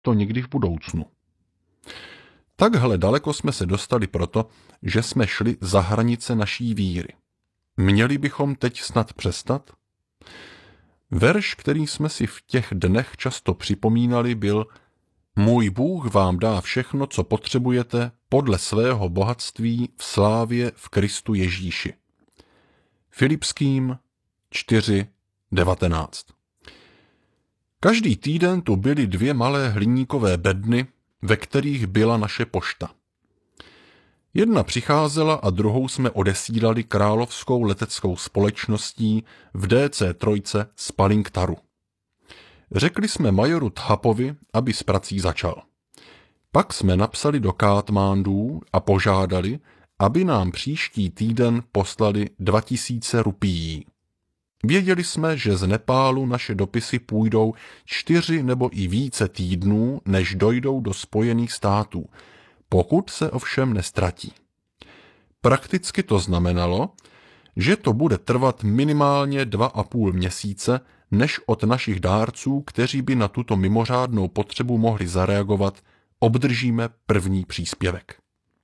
to někdy v budoucnu. Takhle daleko jsme se dostali proto, že jsme šli za hranice naší víry. Měli bychom teď snad přestat? Verš, který jsme si v těch dnech často připomínali, byl: Můj Bůh vám dá všechno, co potřebujete, podle svého bohatství v slávě v Kristu Ježíši. Filipským 4:19. Každý týden tu byly 2 malé hliníkové bedny, ve kterých byla naše pošta. Jedna přicházela a druhou jsme odesílali královskou leteckou společností v DC-3 z Palinktaru. Řekli jsme majoru Thapovi, aby s prací začal. Pak jsme napsali do Kátmandú a požádali, aby nám příští týden poslali 2000 rupií. Věděli jsme, že z Nepálu naše dopisy půjdou 4 nebo i více týdnů, než dojdou do Spojených států, pokud se ovšem nestratí. Prakticky to znamenalo, že to bude trvat minimálně 2,5 měsíce, než od našich dárců, kteří by na tuto mimořádnou potřebu mohli zareagovat, obdržíme první příspěvek.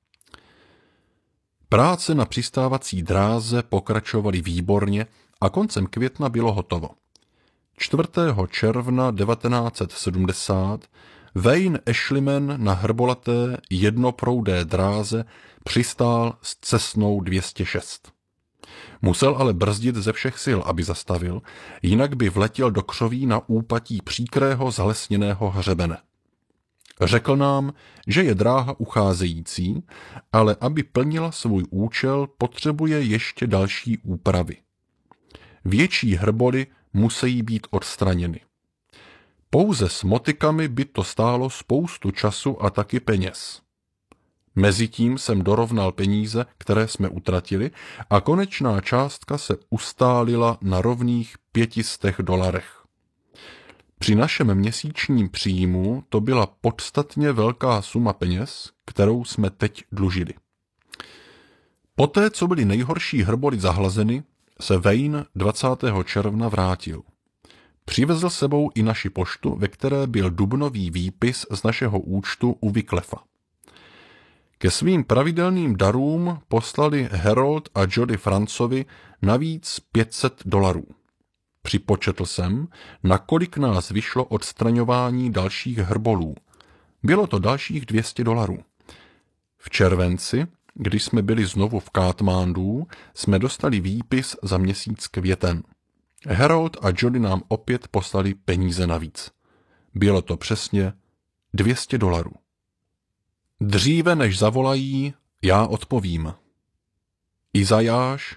Práce na přistávací dráze pokračovaly výborně a koncem května bylo hotovo. 4. června 1970 Wayne Ashleyman na hrbolaté jednoproudé dráze přistál s Cessnou 206. Musel ale brzdit ze všech sil, aby zastavil, jinak by vletěl do křoví na úpatí příkrého zalesněného hřebene. Řekl nám, že je dráha ucházející, ale aby plnila svůj účel, potřebuje ještě další úpravy. Větší hrboly musí být odstraněny. Pouze s motikami by to stálo spoustu času a taky peněz. Mezitím jsem dorovnal peníze, které jsme utratili, a konečná částka se ustálila na rovných $500. Při našem měsíčním příjmu to byla podstatně velká suma peněz, kterou jsme teď dlužili. Poté, co byly nejhorší hrboly zahlazeny, se Wayne 20. června vrátil. Přivezl sebou i naši poštu, ve které byl dubnový výpis z našeho účtu u Wycliffa. Ke svým pravidelným darům poslali Harold a Jody Francovi navíc $500. Připočetl jsem, nakolik nás vyšlo odstraňování dalších hrbolů. Bylo to dalších $200. V červenci, když jsme byli znovu v Kátmandú, jsme dostali výpis za měsíc květen. Harold a Jody nám opět poslali peníze navíc. Bylo to přesně $200. Dříve než zavolají, já odpovím. Izajáš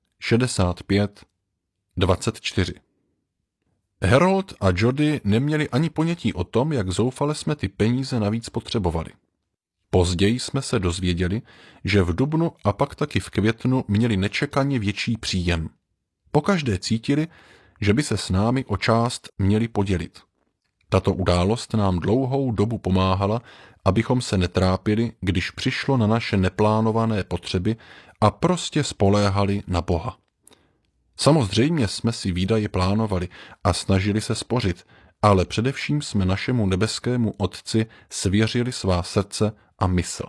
65:24. Harold a Jody neměli ani ponětí o tom, jak zoufale jsme ty peníze navíc potřebovali. Později jsme se dozvěděli, že v dubnu a pak taky v květnu měli nečekaně větší příjem. Pokaždé cítili, že by se s námi o část měli podělit. Tato událost nám dlouhou dobu pomáhala, abychom se netrápili, když přišlo na naše neplánované potřeby, a prostě spoléhali na Boha. Samozřejmě jsme si výdaje plánovali a snažili se spořit, ale především jsme našemu nebeskému Otci svěřili svá srdce a mysl.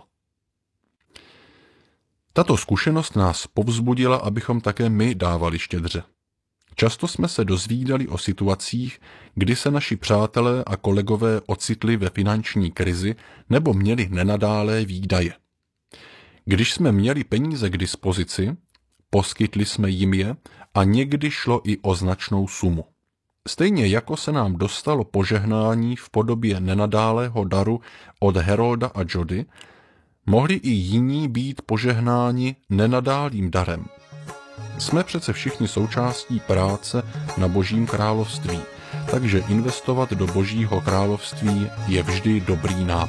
Tato zkušenost nás povzbudila, abychom také my dávali štědře. Často jsme se dozvídali o situacích, kdy se naši přátelé a kolegové ocitli ve finanční krizi nebo měli nenadálé výdaje. Když jsme měli peníze k dispozici, poskytli jsme jim je a někdy šlo i o značnou sumu. Stejně jako se nám dostalo požehnání v podobě nenadálého daru od Harolda a Jody, mohli i jiní být požehnáni nenadálým darem. Jsme přece všichni součástí práce na Božím království, takže investovat do Božího království je vždy dobrý nápad.